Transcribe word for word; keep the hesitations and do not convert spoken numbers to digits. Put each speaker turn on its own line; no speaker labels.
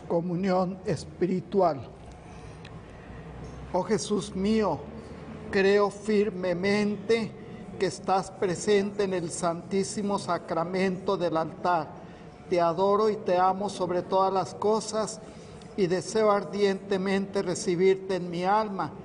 Comunión espiritual. Oh Jesús mío, creo firmemente que estás presente en el Santísimo Sacramento del altar. Te adoro y te amo sobre todas las cosas y deseo ardientemente recibirte en mi alma